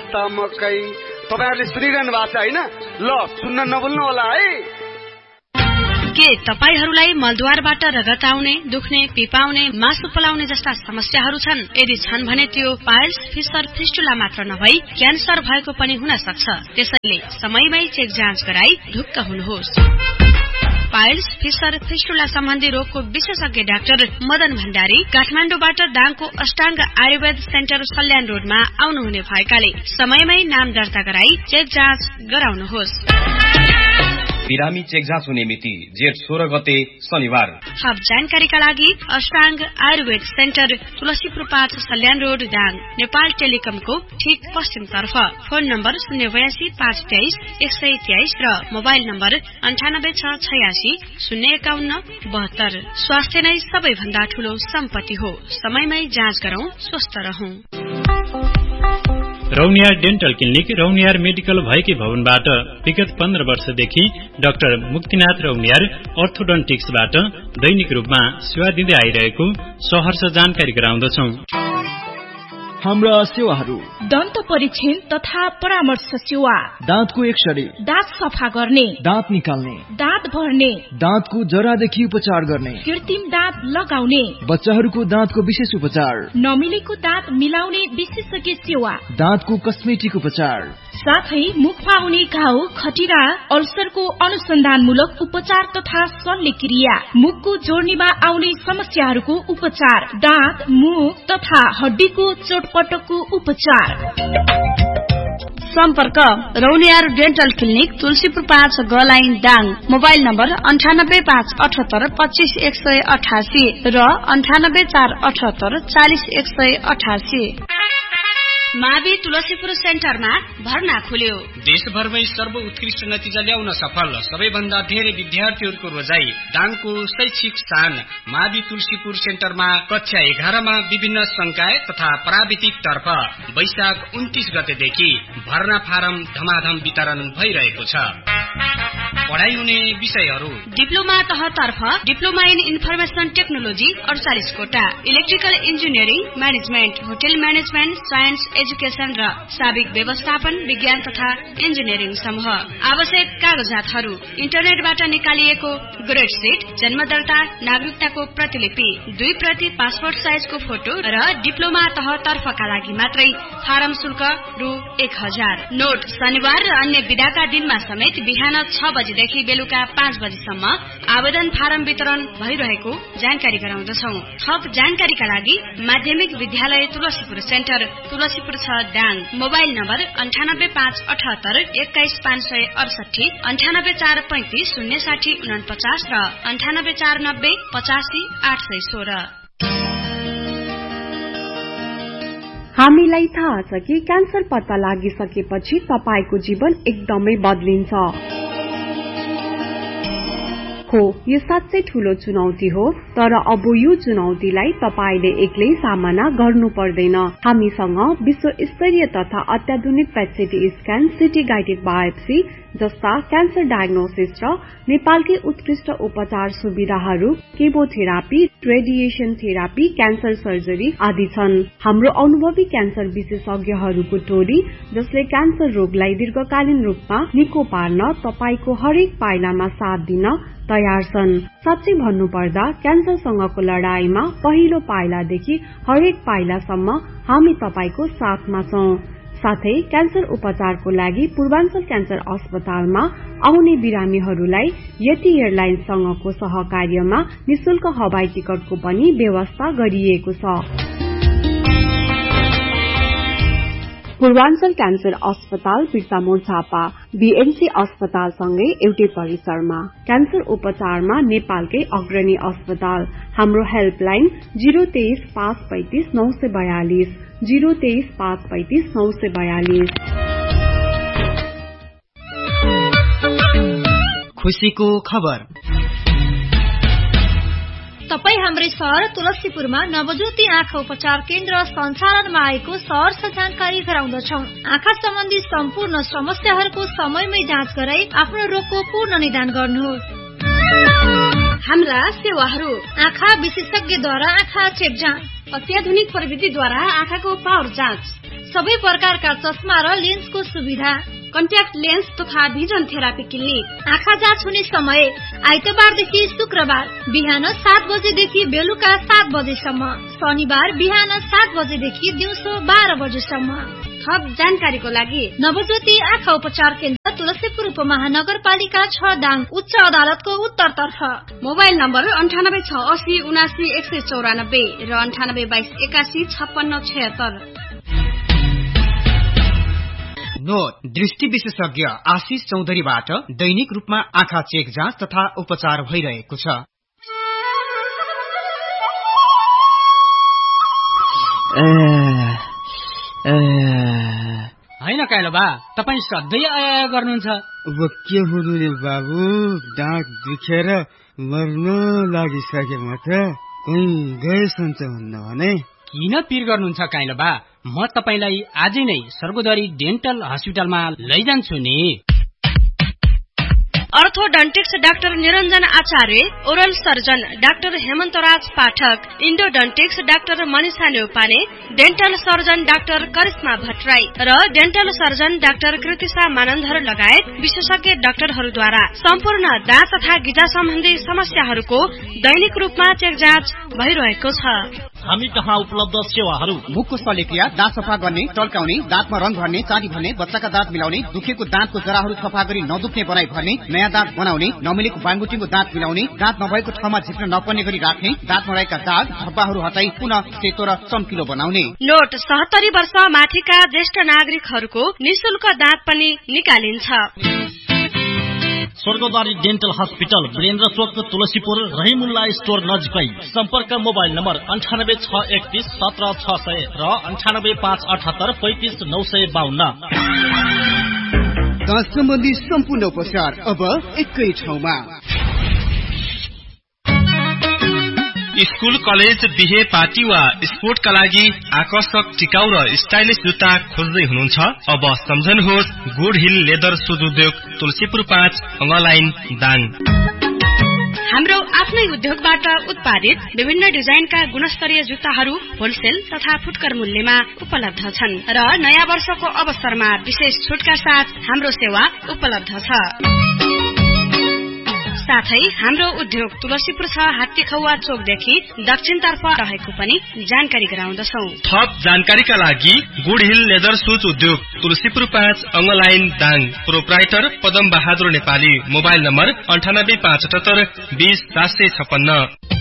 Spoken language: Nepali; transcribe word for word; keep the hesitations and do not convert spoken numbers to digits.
जस्ता मकै। तपाईहरुले सुनिरहनु भएको छ हैन? ल सुन्न नभुल्नु होला है। के तपाईहरुलाई मलद्वारबाट रगत आउने, दुख्ने, पिपाउने, मासु पलाउने जस्ता समस्याहरू छन्? यदि छन् भने त्यो पाइल्स, फिशर, फिस्टुला मात्र नभई क्यान्सर भएको पनि हुन सक्छ। त्यसैले समयमै चेक जाँच गराई ढुक्क हुनुहोस्। पाइल्स, फिशर, फिस्टुला सम्बन्धी रोगको विशेषज्ञ डाक्टर मदन भण्डारी काठमाडौँबाट दाङको अष्टाङ्ग आयुर्वेद सेन्टर सल्यान रोडमा आउनुहुने भएकाले समयमै नाम दर्ता गराई चेक जाँच गराउनुहोस्। बिरामी चेक जाँच हुने मिति जेठ सोह्र गते शनिबार। थप जानकारीका लागि अष्टाङ्ग आयुर्वेद सेन्टर तुलसीपुर पाँच सल्यान रोड दाङ, नेपाल टेलिकमको ठीक पश्चिमतर्फ। फोन नम्बर शून्य बयासी पाँच तेइस एक सय तेइस र मोबाइल नम्बर अन्ठानब्बे छ छयासी शून्य एकाउन्न बहत्तर। स्वास्थ्य नै सबैभन्दा ठूलो सम्पत्ति हो। समयमै जाँच गरौं, स्वस्थ रहौं। Rauniyar dental clinic Rauniyar medical भएकी भवनबाट विगत पन्ध्र वर्षदेखि डाक्टर मुक्तिनाथ रौनियार अर्थोडन्टिक्सबाट दैनिक रूपमा सेवा दिँदै आइरहेको सहर्ष जानकारी गराउँदछौं। हाम्रा सेवाहरू: दन्त परीक्षण तथा परामर्श सेवा, दाँतको एक्सरे, दाँत सफा गर्ने, दाँत निकाल्ने, दाँत भर्ने, दाँतको जरादेखि उपचार गर्ने, कृत्रिम दाँत लगाउने, बच्चाहरूको दाँतको विशेष उपचार, नमिलेको दाँत मिलाउने विशेषज्ञ सेवा, दाँतको कस्मेटिक उपचार, साथै मुखमा आउने घाउ, खटिरा, अल्सरको अनुसन्धानमूलक उपचार तथा शल्यक्रिया, मुखको जोड्नीमा आउने समस्याहरूको उपचार, दाँत, मुख तथा हड्डीको चोटपटकको उपचार। सम्पर्क रौनियार डेन्टल क्लिनिक तुलसीपुर पाँच गलाइन दाङ। मोबाइल नम्बर अन्ठानब्बे पाँच अठहत्तर पच्चीस एक सय अठासी र अन्ठानब्बे चार अठहत्तर चालिस एक सय अठासी। मावि तुलसीपुर सेन्टरमा भर्ना खुल्यो। देशभरमै सर्वोत्कृष्ट नतिजा ल्याउन सफल सबैभन्दा धेरै विद्यार्थीहरूको रोजाई दाङको शैक्षिक स्थान मावि तुलसीपुर सेन्टरमा कक्षा एघारमा विभिन्न संकाय तथा प्राविधिक तर्फ वैशाख उन्तीस गतेदेखि भर्ना फारम धमाधम वितरण भइरहेको छ। पढाइ हुने विषयहरू: diploma तहतर्फ diploma in information technology अडचालिस quota, electrical engineering, management, hotel management, science education र साविक व्यवस्थापन विज्ञान तथा इन्जिनियरिङ समूह। आवश्यक कागजातहरू: इन्टरनेटबाट निकालिएको ग्रेड सिट, जन्म दर्ता, नागरिकताको प्रतिलिपि, दुई प्रति पासपोर्ट साइजको फोटो र डिप्लोमा तहतर्फका लागि मात्रै फारम शुल्क रु एक हजार। नोट: शनिबार र अन्य बिदाका दिनमा समेत बिहान छ बजेदेखि बेलुका पाँच बजेसम्म आवेदन फारम वितरण भइरहेको जानकारी गराउँदछौ। थप जानकारीका लागि माध्यमिक विद्यालय तुलसीपुर सेन्टर तुलसीपुर छ दाङ। मोबाइल नम्बर अन्ठानब्बे पाँच अठहत्तर एक्काइस पाँच सय अडसठी, अन्ठानब्बे चार पैंतिस शून्य साठी उनपचास र अन्ठानब्बे चार नब्बे पचासी आठ सय सोह्र। हामीलाई थाहा छ कि क्यान्सर पत्ता लागिसकेपछि तपाईको जीवन एकदमै बदलिन्छ। हो, यो साँच्चै ठूलो चुनौती हो, तर अब यो चुनौतीलाई तपाईले एक्लै सामना गर्नु पर्दैन। हामीसँग विश्व स्तरीय तथा अत्याधुनिक पेट स्क्यान, सिटी गाइडेड बायोप्सी जस्ता क्यान्सर डायग्नोसिस र नेपालकै उत्कृष्ट उपचार सुविधाहरू, chemotherapy, radiation therapy, cancer surgery आदि छन्। हाम्रो अनुभवी क्यान्सर विशेषज्ञहरूको टोली जसले क्यान्सर रोगलाई दीर्घकालीन रूपमा निको पार्न तपाईको हरेक पाइलामा साथ दिन तयार छन्। साँच्चै भन्नुपर्दा क्यान्सरसँगको लडाईमा पहिलो पाइलादेखि हरेक पाइलासम्म हामी तपाईको साथमा छौं। साथै क्यान्सर उपचारको लागि पूर्वाञ्चल क्यान्सर अस्पतालमा आउने बिरामीहरूलाई यति एयरलाइन्ससँगको सहकार्यमा निशुल्क हवाई टिकटको पनि व्यवस्था गरिएको छ। पूर्वाञ्चल क्यान्सर अस्पताल बिर्सामोड झापा बीएमसी अस्पतालसँगै एउटै परिसरमा। क्यान्सर उपचारमा नेपालकै अग्रणी अस्पताल। हाम्रो हेल्पलाइन जीरो तेइस पाँच पैंतिस नौ सय बयालिस जीरो तेइस पाँच पैंतिस नौ सय बयालिस। खुशीको खबर। तपाई हाम्रै शहर तुलसीपुरमा नवज्योति आँखा उपचार केन्द्र सञ्चालनमा आएको सहर्ष जानकारी गराउँदछौ। आँखा सम्बन्धी सम्पूर्ण समस्याहरूको समयमै जाँच गराई आफ्नो रोगको पूर्ण निदान गर्नुहोस्। हाम्रा सेवाहरू: आँखा विशेषज्ञद्वारा आँखा चेक जाँच, अत्याधुनिक प्रविधिद्वारा आँखाको पावर जाँच, सबै प्रकारका चस्मा र लेन्सको सुविधा, कन्ट्याक्ट लेन्स तथा भिजन थेरापी क्लिनिक। आँखा जाँच हुने समय आइतबारदेखि शुक्रबार बिहान सात बजेदेखि बेलुका सात बजेसम्म, शनिबार बिहान सात बजेदेखि दिउँसो बाह्र बजेसम्म। थप जानकारीको लागि नवज्योति आँखा उपचार केन्द्र तुलसीपुर उपमहानगरपालिका छ दाङ उच्च अदालतको उत्तरतर्फ। मोबाइल नम्बर अन्ठानब्बे छ असी उनासी एक सय चौरानब्बे र अन्ठानब्बे बाइस एकासी छप्पन्न छयत्तर। नोट, दृष्टि विशेषज्ञ आशिष चौधरीबाट दैनिक रूपमा आँखा चेक जाँच तथा उपचार भइरहेको छ। होइन काइलो बा, तपाईँ सधैँ आया गर्नुहुन्छ। अब के हुनु नि बाबु, दाँत दुखेर मर्न लागिसके म त। कहीँ गए सन्च हुन्न भने। किन पिर गर्नुहुन्छ काइलो बा, म तपाईलाई आजै नै सर्गोदरी डेन्टल हस्पिटलमा लैजान्छु नि। अर्थोडन्टिक्स डाक्टर निरञ्जन आचार्य, ओरल सर्जन डाक्टर हेमन्तराज पाठक, इन्डोडन्टिक्स doctor Manisha Neupane, dental surgeon doctor Karishma Bhattarai र dental surgeon doctor Kritisha Manandhar लगायत विशेषज्ञ डाक्टरहरूद्वारा सम्पूर्ण दाँत तथा गिजा सम्बन्धी समस्याहरूको दैनिक रूपमा चेक जाँच भइरहेको छ। हामी कहाँ उपलब्ध सेवाहरू: मुखको शल्यक्रिया, दाँत सफा गर्ने, टल्काउने, दाँतमा रंग भर्ने, चाँदी भर्ने, बच्चाका दाँत मिलाउने, दुखेको दाँतको जराहरू सफा गरी नदुख्ने बनाई भर्ने, नयाँ दाँत बनाउने, नमिलेको बाङबुटीको दाँत मिलाउने, दाँत नभएको ठाउँमा झिक्न नपर्ने गरी राख्ने, दाँतमा रहेका दाग धब्बाहरू हटाई पुनः सेतो र चम्किलो बनाउने। नोट, सत्तरी वर्ष माथिका ज्येष्ठ नागरिकहरूको निशुल्क दाँत पनि निकालिन्छ। स्वर्गद्वारी डेन्टल हस्पिटल, वीरेन्द्र चोक, तुलसीपुर, रहिमुल्ला स्टोर नजिकै। सम्पर्क मोबाइल नम्बर अन्ठानब्बे छ एकतीस सत्र छ सय र अन्ठानब्बे पाँच अठहत्तर पैंतिस नौ सय बाहन्न। दाँत सम्बन्धी सम्पूर्ण उपचार अब एकै ठाउँमा। स्कूल, कलेज, बिहे, पार्टी वा स्पोर्टका लागि आकर्षक, टिकाउ र स्टाइलिश जुत्ता खोज्दै हुनुहुन्छ? अब सम्झनुहोस् गुड हिल लेदर सुज उद्योग, तुलसीपुर पाँच, अङ्गलाइन, दाङ। हाम्रो आफ्नै उद्योगबाट उत्पादित विभिन्न डिजाइनका गुणस्तरीय जुत्ताहरू होलसेल तथा फुटकर मूल्यमा उपलब्ध छन् र नयाँ वर्षको अवसरमा विशेष छुटका साथ हाम्रो सेवा उपलब्ध छ। साथै हाम्रो उद्योग तुलसीपुर छ हात्तीखौवा चोकदेखि दक्षिणतर्फ रहेको पनि जानकारी गराउँदछौ। थप जानकारीका लागि गुड हिल लेदर सुज उद्योग, तुलसीपुर पाँच, अङ्गलाइन, Dang. Proprietor Padam Bahadur Nepali. Mobile number अन्ठानब्बे पाँच अठहत्तर बीस सात सय छप्पन्न।